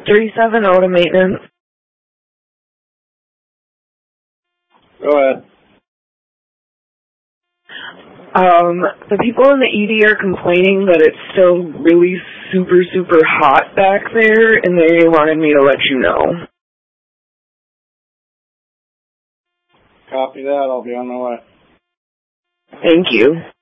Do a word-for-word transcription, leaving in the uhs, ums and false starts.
three seven zero to maintenance. Go ahead. Um, the people in the E D are complaining that it's still really super, super hot back there, and they wanted me to let you know. Copy that. I'll be on my way. Thank you.